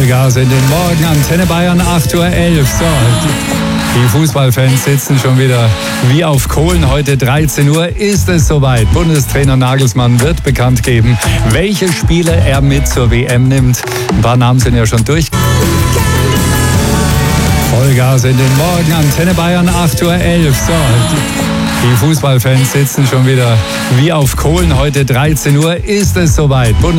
Vollgas in den Morgen, Antenne Bayern, 8:11 Uhr. So, die Fußballfans sitzen schon wieder wie auf Kohlen. Heute 13 Uhr ist es soweit. Bundestrainer Nagelsmann wird bekannt geben, welche Spiele er mit zur WM nimmt. Ein paar Namen sind ja schon durch. Vollgas in den Morgen, Antenne Bayern, 8:11 Uhr. So, die Fußballfans sitzen schon wieder wie auf Kohlen. Heute 13 Uhr ist es soweit.